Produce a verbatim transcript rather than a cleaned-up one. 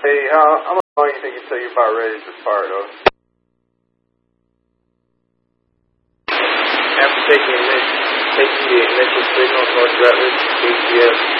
Hey, how, how long do you think until you're about ready to fire those? After taking, taking the initial signal, North Rutledge, A T S